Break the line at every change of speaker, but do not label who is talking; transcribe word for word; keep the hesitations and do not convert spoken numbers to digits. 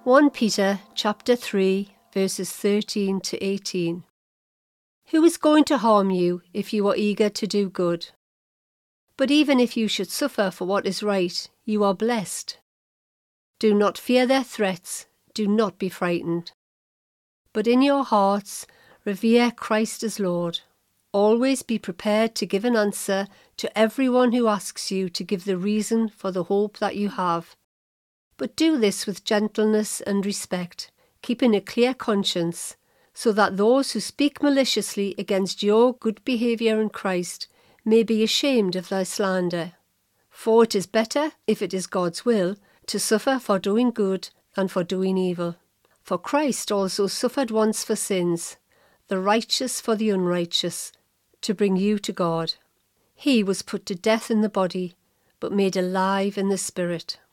First Peter chapter three, verses thirteen to eighteen. Who is going to harm you if you are eager to do good? But even if you should suffer for what is right, you are blessed. Do not fear their threats, do not be frightened. But in your hearts, revere Christ as Lord. Always be prepared to give an answer to everyone who asks you to give the reason for the hope that you have. But do this with gentleness and respect, keeping a clear conscience, so that those who speak maliciously against your good behaviour in Christ may be ashamed of their slander. For it is better, if it is God's will, to suffer for doing good than for doing evil. For Christ also suffered once for sins, the righteous for the unrighteous, to bring you to God. He was put to death in the body, but made alive in the spirit,